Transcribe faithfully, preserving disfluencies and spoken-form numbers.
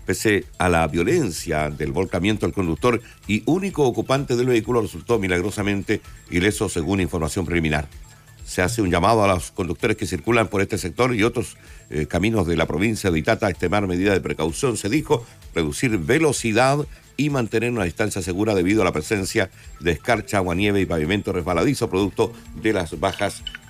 Pese a la violencia del volcamiento, el conductor y único ocupante del vehículo resultó milagrosamente ileso según información preliminar. Se hace un llamado a los conductores que circulan por este sector y otros eh, caminos de la provincia de Itata a extremar medidas de precaución, se dijo, reducir velocidad y mantener una distancia segura debido a la presencia de escarcha, aguanieve y pavimento resbaladizo producto de las bajas